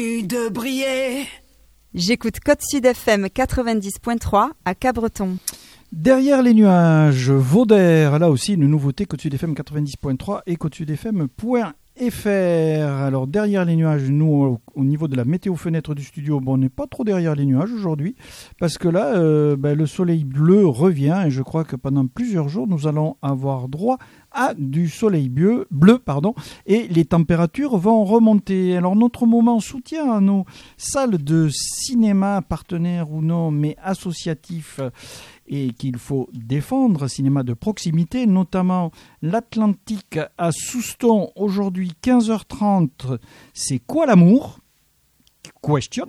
De briller. J'écoute Côte Sud FM 90.3 à Cabreton. Derrière les nuages, Vaudère, là aussi une nouveauté, Côte Sud FM 90.3 et Côte Sud FM.fr. Alors derrière les nuages, nous au niveau de la météo fenêtre du studio, on n'est pas trop derrière les nuages aujourd'hui, parce que là le soleil bleu revient et je crois que pendant plusieurs jours nous allons avoir droit à du soleil bleu, et les températures vont remonter. Alors notre moment soutien à nos salles de cinéma, partenaires ou non, mais associatifs, et qu'il faut défendre, cinéma de proximité, notamment l'Atlantique à Souston, aujourd'hui 15h30, c'est quoi l'amour ? Question.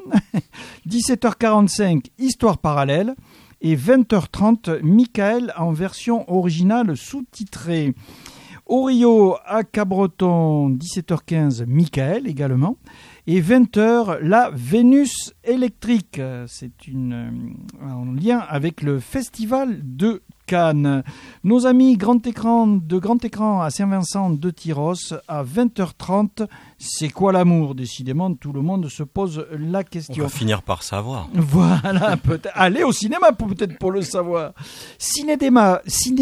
17h45, histoire parallèle, et 20h30, Michael en version originale sous-titrée. Au Rio, à Cabreton, 17h15, Michael également. Et 20h, la Vénus électrique. C'est en lien avec le Festival de Cannes. Nos amis Grand Écran à Saint-Vincent de Tyros, à 20h30. C'est quoi l'amour ? Décidément, tout le monde se pose la question. On va finir par savoir. Voilà, peut-être. Allez au cinéma peut-être pour le savoir. Ciné-débat,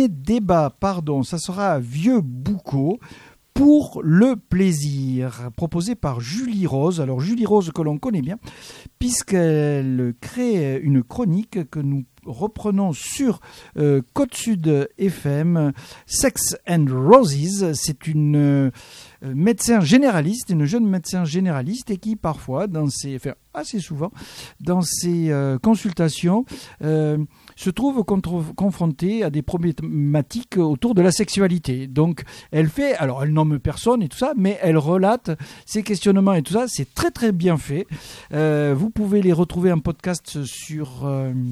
ça sera à Vieux-Boucau. Pour le plaisir, proposé par Julie Rose. Alors Julie Rose que l'on connaît bien, puisqu'elle crée une chronique que nous reprenons sur Côte Sud FM, Sex and Roses. C'est une médecin généraliste, une jeune médecin généraliste, et qui parfois, assez souvent, dans ses consultations, se trouve confrontée à des problématiques autour de la sexualité. Donc, elle nomme personne et tout ça, mais elle relate ses questionnements et tout ça. C'est très très bien fait. Vous pouvez les retrouver en podcast sur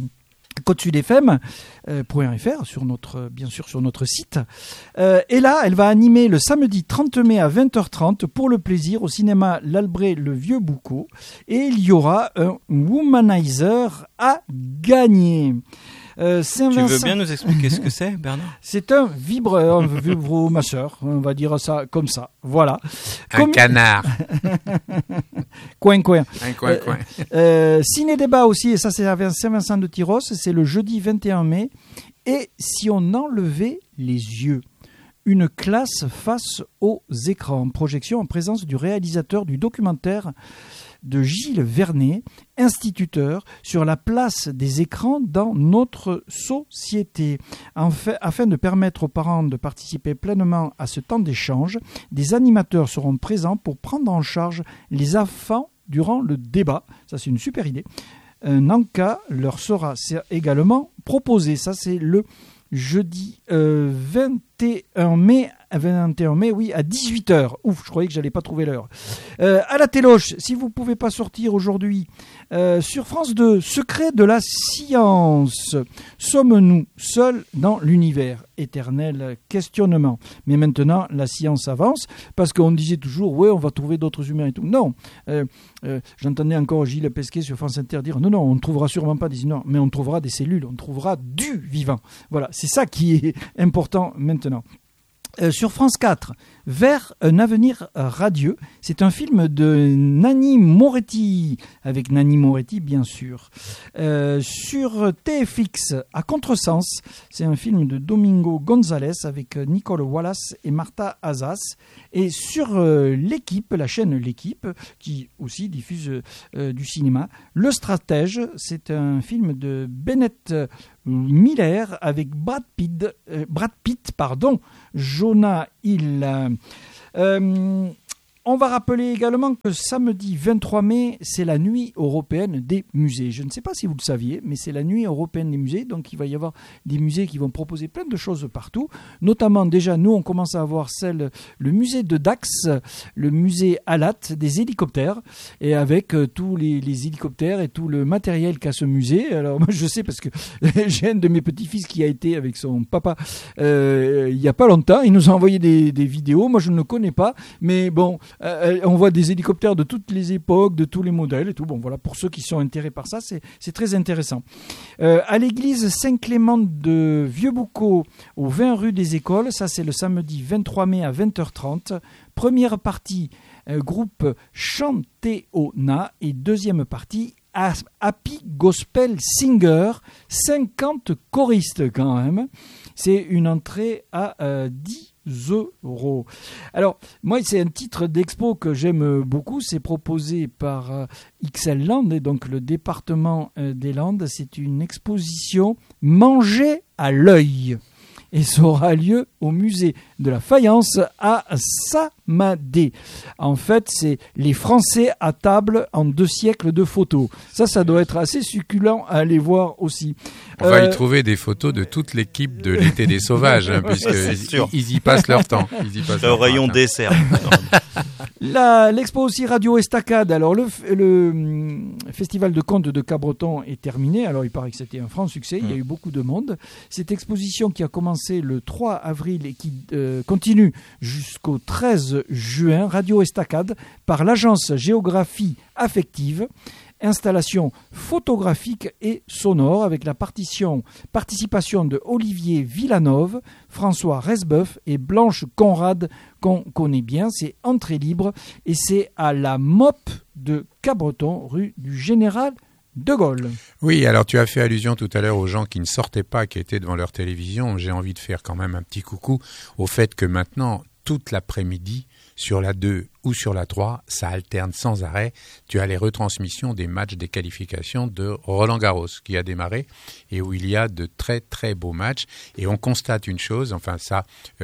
côtesudfm.fr, bien sûr sur notre site. Et là, elle va animer le samedi 30 mai à 20h30 pour le plaisir au cinéma L'Albret Le Vieux-Boucau. Et il y aura un womanizer à gagner. Tu veux bien nous expliquer ce que c'est, Bernard ? C'est un vibromasseur, on va dire ça comme ça. Voilà. Canard. Coin. Un coin. Ciné-débat aussi, et ça c'est à Saint-Vincent de Tyros, c'est le jeudi 21 mai. Et si on enlevait les yeux ? Une classe face aux écrans. Projection en présence du réalisateur du documentaire de Gilles Vernet, instituteur, sur la place des écrans dans notre société. Afin de permettre aux parents de participer pleinement à ce temps d'échange, des animateurs seront présents pour prendre en charge les enfants durant le débat. Ça, c'est une super idée. Un encas leur sera également proposé. Ça, c'est le jeudi 21 mai, à 18h. Ouf, je croyais que j'allais pas trouver l'heure. À la téloche, si vous pouvez pas sortir aujourd'hui, sur France 2, Secret de la science. Sommes-nous seuls dans l'univers ? Éternel questionnement. Mais maintenant, la science avance, parce qu'on disait toujours, ouais, on va trouver d'autres humains et tout. Non. J'entendais encore Gilles Pesquet sur France Inter dire, non, on ne trouvera sûrement pas des humains, mais on trouvera des cellules, on trouvera du vivant. Voilà, c'est ça qui est important maintenant. Sur France 4, Vers un avenir radieux, c'est un film de Nanni Moretti, avec Nanni Moretti bien sûr. Sur TFX, À Contresens, c'est un film de Domingo González avec Nicole Wallace et Martha Azas. Et sur L'Équipe, la chaîne L'Équipe, qui aussi diffuse du cinéma, Le Stratège, c'est un film de Bennett Miller avec Brad Pitt, Jonah Hill. On va rappeler également que samedi 23 mai, c'est la nuit européenne des musées. Je ne sais pas si vous le saviez, mais c'est la nuit européenne des musées. Donc il va y avoir des musées qui vont proposer plein de choses partout. Notamment déjà, nous, on commence à avoir le musée de Dax, le musée Alat des hélicoptères, et avec tous les hélicoptères et tout le matériel qu'a ce musée. Alors moi je sais parce que j'ai un de mes petits-fils qui a été avec son papa il n'y a pas longtemps. Il nous a envoyé des vidéos. Moi je ne le connais pas, mais bon... on voit des hélicoptères de toutes les époques, de tous les modèles et tout. Bon, voilà, pour ceux qui sont intéressés par ça, c'est très intéressant. À l'église Saint-Clément de Vieux-Boucau, au 20 rue des Écoles, ça c'est le samedi 23 mai à 20h30. Première partie, groupe Chanteona et deuxième partie Happy Gospel Singer, 50 choristes quand même. C'est une entrée à 10 €. Alors, moi, c'est un titre d'expo que j'aime beaucoup. C'est proposé par XL Land, et donc le département des Landes. C'est une exposition Manger à l'œil. Et ça aura lieu au musée de la faïence à Samadé. En fait, c'est les Français à table en 2 siècles de photos. Ça doit être assez succulent à aller voir aussi. On va y trouver des photos de toute l'équipe de l'été des sauvages, puisqu'ils y passent leur temps. Le rayon dessert. L'expo aussi Radio Estacade. Alors le festival de contes de Cabreton est terminé. Alors il paraît que c'était un franc succès. Il y a eu beaucoup de monde. Cette exposition qui a commencé le 3 avril et qui continue jusqu'au 13 juin. Radio Estacade par l'agence Géographie Affective. Installation photographique et sonore avec la participation de Olivier Villanove, François Resbeuf et Blanche Conrad qu'on connaît bien. C'est entrée libre et c'est à la MOP de Cabreton, rue du Général de Gaulle. Oui, alors tu as fait allusion tout à l'heure aux gens qui ne sortaient pas, qui étaient devant leur télévision. J'ai envie de faire quand même un petit coucou au fait que maintenant, toute l'après-midi, sur la 2 ou sur la 3, ça alterne sans arrêt. Tu as les retransmissions des matchs des qualifications de Roland-Garros qui a démarré et où il y a de très très beaux matchs. Et on constate une chose, enfin ça,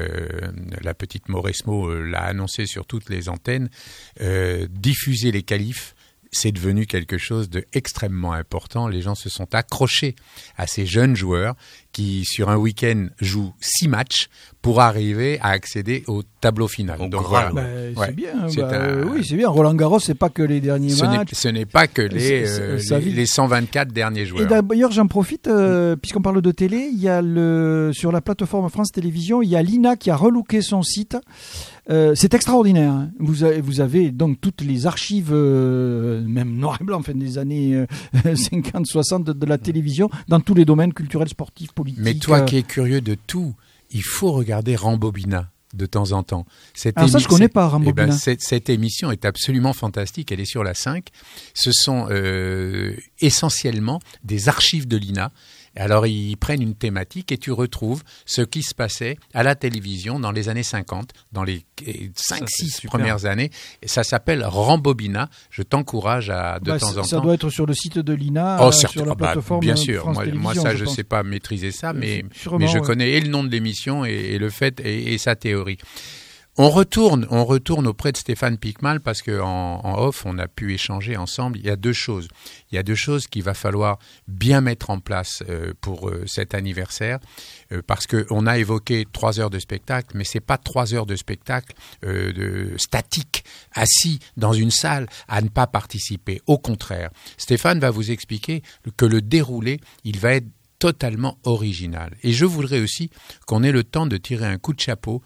la petite Mauresmo l'a annoncé sur toutes les antennes, diffuser les qualifs, c'est devenu quelque chose d'extrêmement important. Les gens se sont accrochés à ces jeunes joueurs qui, sur un week-end, jouent 6 matchs pour arriver à accéder au tableau final. Donc voilà. C'est bien. Oui, c'est bien. Roland-Garros, c'est pas que les derniers matchs. Ce n'est pas que les 124 derniers joueurs. Et d'ailleurs, j'en profite, puisqu'on parle de télé, il y a sur la plateforme France Télévisions, il y a l'INA qui a relooké son site. C'est extraordinaire. Hein. Vous avez donc toutes les archives, même noir et blanc, des années 50-60 de la télévision, dans tous les domaines culturels, sportifs, politiques. Mais toi qui es curieux de tout, il faut regarder Rambobina de temps en temps. Alors ça, je ne connais pas Rambobina. Cette émission est absolument fantastique. Elle est sur la 5. Ce sont essentiellement des archives de l'INA. Alors, ils prennent une thématique et tu retrouves ce qui se passait à la télévision dans les années 50, dans les 5-6 premières années. Et ça s'appelle Rambobina. Je t'encourage de temps en temps. Ça doit être sur le site de l'INA, sur la plateforme bien sûr. France Moi, ça, je ne sais pas maîtriser ça, mais je connais et le nom de l'émission et le fait et sa théorie. On retourne auprès de Stéphane Piquemal parce qu'en off, on a pu échanger ensemble. Il y a 2 choses. Il y a 2 choses qu'il va falloir bien mettre en place pour cet anniversaire parce qu'on a évoqué 3 heures de spectacle, mais ce n'est pas 3 heures de spectacle statique, assis dans une salle à ne pas participer. Au contraire, Stéphane va vous expliquer que le déroulé, il va être totalement original. Et je voudrais aussi qu'on ait le temps de tirer un coup de chapeau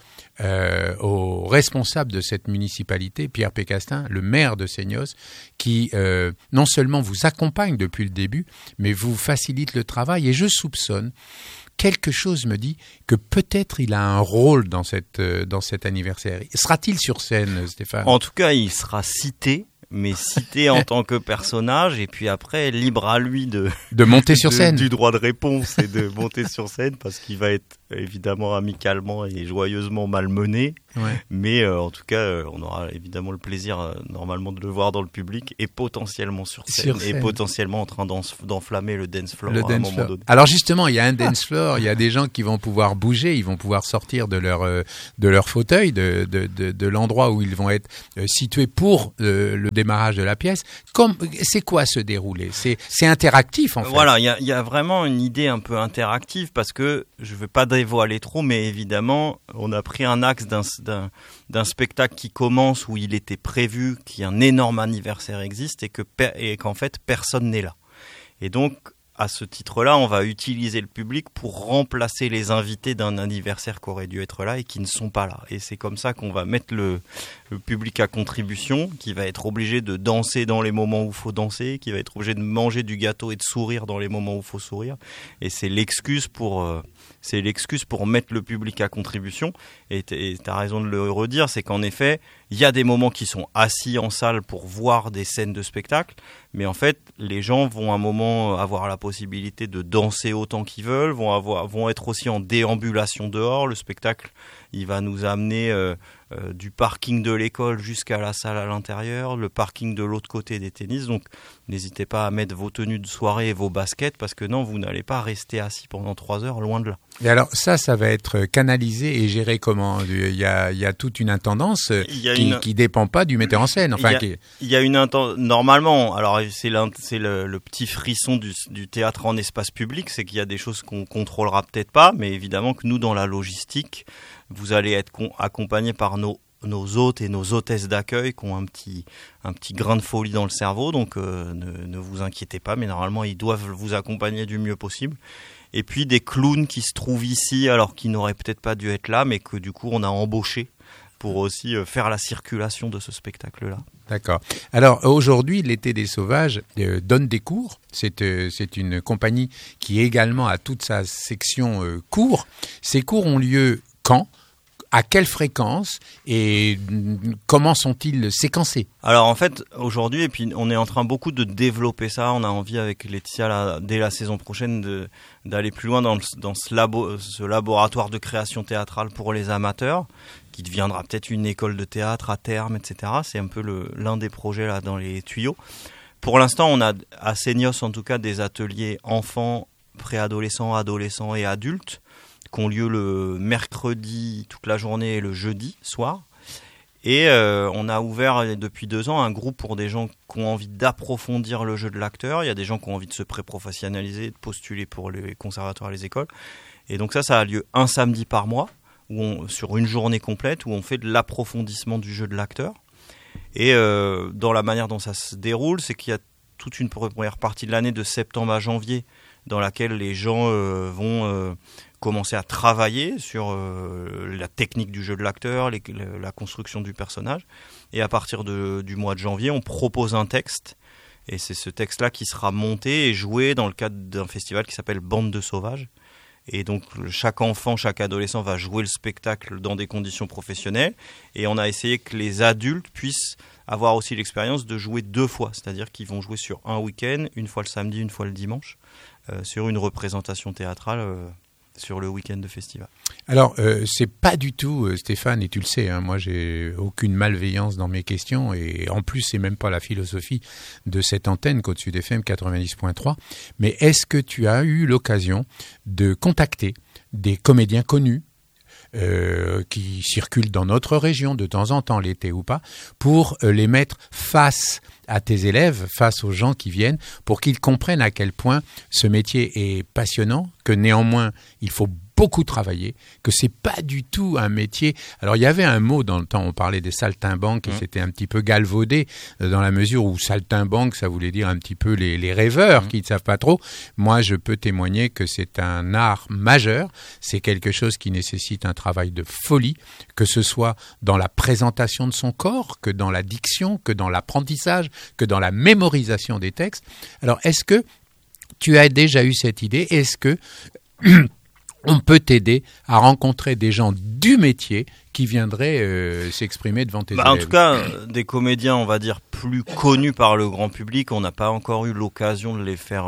au responsable de cette municipalité, Pierre Pécastin, le maire de Seignos, qui non seulement vous accompagne depuis le début, mais vous facilite le travail. Et je soupçonne, quelque chose me dit que peut-être il a un rôle dans cet anniversaire. Sera-t-il sur scène, Stéphane ? En tout cas, il sera cité. Mais cité en tant que personnage, et puis après, libre à lui de monter sur scène. Du droit de réponse et de monter sur scène, parce qu'il va être évidemment amicalement et joyeusement malmené. Ouais. Mais en tout cas, on aura évidemment le plaisir normalement de le voir dans le public et potentiellement sur scène. Et potentiellement en train d'enflammer le dance floor à un moment donné. Alors justement, il y a un dance floor, il y a des gens qui vont pouvoir bouger, ils vont pouvoir sortir de leur fauteuil, de l'endroit où ils vont être situés pour le démarrage de la pièce. C'est quoi ce déroulé ? C'est interactif en fait. Voilà, il y a vraiment une idée un peu interactive parce que je ne veux pas dévoiler trop, mais évidemment, on a pris un axe d'un spectacle qui commence où il était prévu qu'un énorme anniversaire existe et qu'en fait personne n'est là. Et donc à ce titre-là, on va utiliser le public pour remplacer les invités d'un anniversaire qui aurait dû être là et qui ne sont pas là. Et c'est comme ça qu'on va mettre le public à contribution, qui va être obligé de danser dans les moments où il faut danser, qui va être obligé de manger du gâteau et de sourire dans les moments où il faut sourire. Et c'est l'excuse pour mettre le public à contribution. Et tu as raison de le redire, c'est qu'en effet, il y a des moments qui sont assis en salle pour voir des scènes de spectacle, mais en fait, les gens vont à un moment avoir la possibilité de danser autant qu'ils veulent, vont être aussi en déambulation dehors. Le spectacle, il va nous amener du parking de l'école jusqu'à la salle à l'intérieur, le parking de l'autre côté des tennis. Donc, n'hésitez pas à mettre vos tenues de soirée et vos baskets, parce que non, vous n'allez pas rester assis pendant 3 heures, loin de là. Et alors, ça va être canalisé et géré comment ? Il y a toute une intendance qui dépend pas du metteur en scène. Enfin, il y a une intendance. Normalement, alors c'est le petit frisson du théâtre en espace public, c'est qu'il y a des choses qu'on contrôlera peut-être pas, mais évidemment que nous, dans la logistique, vous allez être accompagnés par nos hôtes et nos hôtesses d'accueil qui ont un petit grain de folie dans le cerveau, donc ne vous inquiétez pas, mais normalement ils doivent vous accompagner du mieux possible. Et puis des clowns qui se trouvent ici alors qu'ils n'auraient peut-être pas dû être là, mais que du coup on a embauché pour aussi faire la circulation de ce spectacle-là. D'accord. Alors aujourd'hui, l'Été des Sauvages donne des cours. C'est une compagnie qui également a toute sa section cours. Ces cours ont lieu quand ? À quelle fréquence et comment sont-ils séquencés ? Alors en fait, aujourd'hui, et puis on est en train beaucoup de développer ça, on a envie avec Laetitia, dès la saison prochaine, d'aller plus loin dans ce laboratoire de création théâtrale pour les amateurs, qui deviendra peut-être une école de théâtre à terme, etc. C'est un peu l'un des projets là dans les tuyaux. Pour l'instant, on a à Seignos en tout cas des ateliers enfants, préadolescents, adolescents et adultes, qui ont lieu le mercredi toute la journée et le jeudi soir. Et on a ouvert depuis 2 ans un groupe pour des gens qui ont envie d'approfondir le jeu de l'acteur. Il y a des gens qui ont envie de se pré-professionnaliser, de postuler pour les conservatoires et les écoles. Et donc ça a lieu un samedi par mois, sur une journée complète, où on fait de l'approfondissement du jeu de l'acteur. Et dans la manière dont ça se déroule, c'est qu'il y a toute une première partie de l'année de septembre à janvier dans laquelle les gens vont commencer à travailler sur la technique du jeu de l'acteur, la construction du personnage. Et à partir du mois de janvier, on propose un texte. Et c'est ce texte-là qui sera monté et joué dans le cadre d'un festival qui s'appelle Bande de Sauvages. Et donc chaque enfant, chaque adolescent va jouer le spectacle dans des conditions professionnelles. Et on a essayé que les adultes puissent avoir aussi l'expérience de jouer 2 fois. C'est-à-dire qu'ils vont jouer sur un week-end, une fois le samedi, une fois le dimanche, sur une représentation théâtrale sur le week-end de festival. Alors, c'est pas du tout, Stéphane, et tu le sais, hein, moi j'ai aucune malveillance dans mes questions, et en plus c'est même pas la philosophie de cette antenne Côte Sud FM 90.3, mais est-ce que tu as eu l'occasion de contacter des comédiens connus qui circulent dans notre région de temps en temps, l'été ou pas, pour les mettre face à tes élèves, face aux gens qui viennent, pour qu'ils comprennent à quel point ce métier est passionnant, que néanmoins il faut beaucoup travailler, que c'est pas du tout un métier. Alors il y avait un mot dans le temps, on parlait des saltimbanques et c'était un petit peu galvaudé dans la mesure où saltimbanque, ça voulait dire un petit peu les rêveurs qui ne savent pas trop. Moi, je peux témoigner que c'est un art majeur, c'est quelque chose qui nécessite un travail de folie, que ce soit dans la présentation de son corps, que dans la diction, que dans l'apprentissage, que dans la mémorisation des textes. Alors, est-ce que tu as déjà eu cette idée ? Est-ce que on peut t'aider à rencontrer des gens du métier qui viendraient s'exprimer devant tes élèves ? En tout cas, des comédiens, on va dire, plus connus par le grand public, on n'a pas encore eu l'occasion de les faire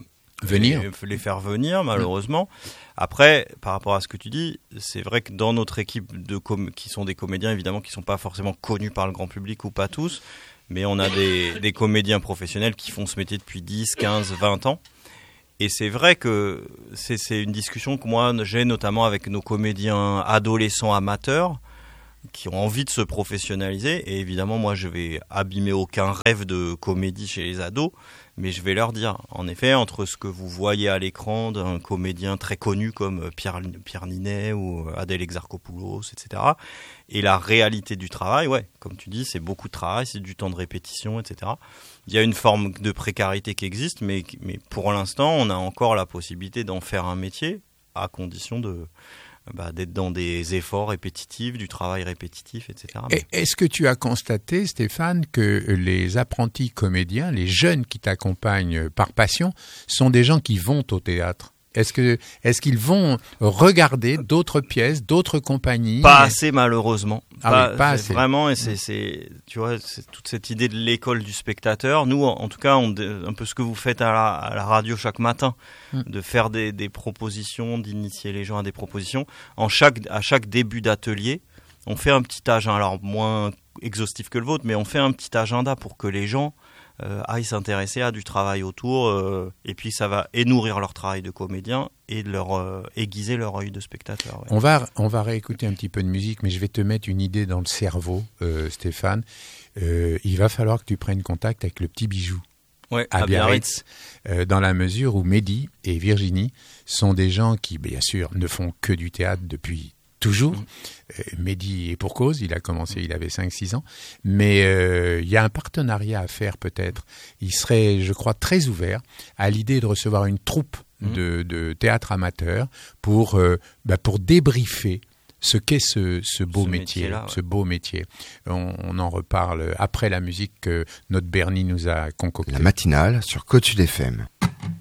venir, malheureusement. Après, par rapport à ce que tu dis, c'est vrai que dans notre équipe qui sont des comédiens, évidemment, qui ne sont pas forcément connus par le grand public ou pas tous, mais on a des comédiens professionnels qui font ce métier depuis 10, 15, 20 ans. Et c'est vrai que c'est une discussion que moi j'ai notamment avec nos comédiens adolescents amateurs qui ont envie de se professionnaliser. Et évidemment, moi, je vais abîmer aucun rêve de comédie chez les ados, mais je vais leur dire, en effet, entre ce que vous voyez à l'écran d'un comédien très connu comme Pierre Ninet ou Adèle Exarchopoulos, etc., et la réalité du travail, ouais, comme tu dis, c'est beaucoup de travail, c'est du temps de répétition, etc. Il y a une forme de précarité qui existe, mais pour l'instant, on a encore la possibilité d'en faire un métier, à condition d'être dans des efforts répétitifs, du travail répétitif, etc. Est-ce que tu as constaté, Stéphane, que les apprentis comédiens, les jeunes qui t'accompagnent par passion, sont des gens qui vont au théâtre ? Est-ce qu'ils vont regarder d'autres pièces, d'autres compagnies ? Pas assez, malheureusement. Pas assez. Vraiment, et tu vois, c'est toute cette idée de l'école du spectateur. Nous, en tout cas, un peu ce que vous faites à la radio chaque matin, de faire des propositions, d'initier les gens à des propositions. À chaque début d'atelier, on fait un petit agenda, alors moins exhaustif que le vôtre, mais on fait un petit agenda pour que les gens aillent s'intéresser à du travail autour, et puis ça va nourrir leur travail de comédien et leur aiguiser leur œil de spectateur. Ouais. On va réécouter un petit peu de musique, mais je vais te mettre une idée dans le cerveau, Stéphane. Il va falloir que tu prennes contact avec le petit bijou. Ouais, à Biarritz, dans la mesure où Mehdi et Virginie sont des gens qui, bien sûr, ne font que du théâtre depuis toujours. Mehdi est pour cause, il a commencé, il avait 5-6 ans, mais il y a un partenariat à faire peut-être. Il serait, je crois, très ouvert à l'idée de recevoir une troupe de théâtre amateur pour débriefer ce qu'est ce beau métier, ce beau métier. On en reparle après la musique que notre Bernie nous a concoctée. La matinale sur Côte Sud FM.